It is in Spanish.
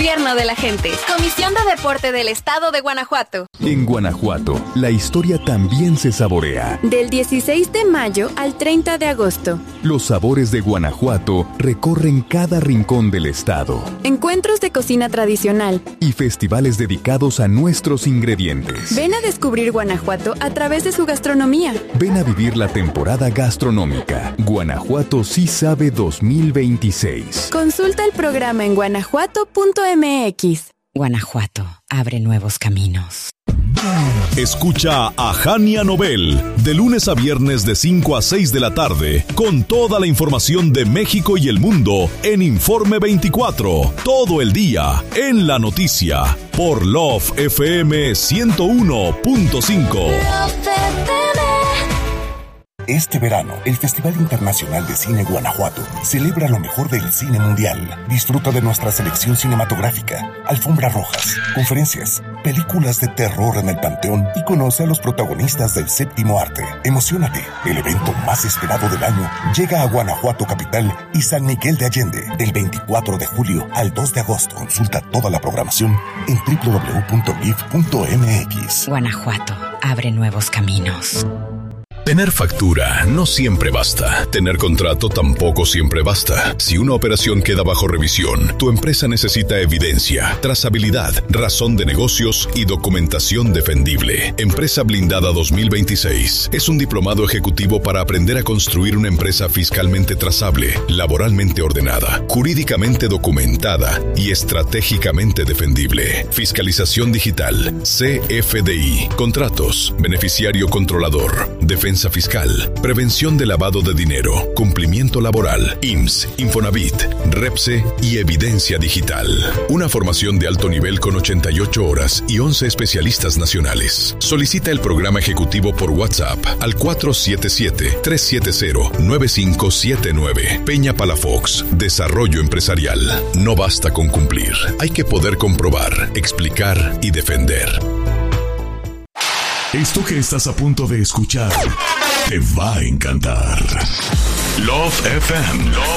Gobierno de la gente. Comisión de Deporte del Estado de Guanajuato. En Guanajuato, la historia también se saborea. Del 16 de mayo al 30 de agosto. Los sabores de Guanajuato recorren cada rincón del estado. Encuentros de cocina tradicional. Y festivales dedicados a nuestros ingredientes. Ven a descubrir Guanajuato a través de su gastronomía. Ven a vivir la temporada gastronómica. Guanajuato sí sabe 2026. Consulta el programa en guanajuato.mx. Guanajuato abre nuevos caminos. Escucha a Jania Nobel de lunes a viernes de 5 a 6 de la tarde con toda la información de México y el mundo en Informe 24, todo el día en la noticia por Love FM 101.5. Este verano, el Festival Internacional de Cine Guanajuato celebra lo mejor del cine mundial. Disfruta de nuestra selección cinematográfica, alfombras rojas, conferencias, películas de terror en el Panteón y conoce a los protagonistas del séptimo arte. Emociónate, el evento más esperado del año llega a Guanajuato capital y San Miguel de Allende del 24 de julio al 2 de agosto. Consulta toda la programación en www.gif.mx. Guanajuato abre nuevos caminos. Tener factura no siempre basta. Tener contrato tampoco siempre basta. Si una operación queda bajo revisión, tu empresa necesita evidencia, trazabilidad, razón de negocios y documentación defendible. Empresa Blindada 2026 es un diplomado ejecutivo para aprender a construir una empresa fiscalmente trazable, laboralmente ordenada, jurídicamente documentada y estratégicamente defendible. Fiscalización digital, CFDI, contratos, beneficiario controlador, defensa fiscal, prevención de lavado de dinero, cumplimiento laboral, IMSS, Infonavit, REPSE y evidencia digital. Una formación de alto nivel con 88 horas y 11 especialistas nacionales. Solicita el programa ejecutivo por WhatsApp al 477-370-9579. Peña Palafox, Desarrollo Empresarial. No basta con cumplir, hay que poder comprobar, explicar y defender. Esto que estás a punto de escuchar te va a encantar. Love FM.